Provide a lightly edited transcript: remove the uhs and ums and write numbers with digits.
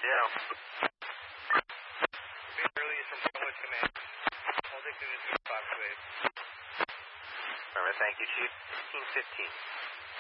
Ditto. Release from Brentwood Command. Holding to the 2 Fox Wave. Remember, thank you, Chief. 1515.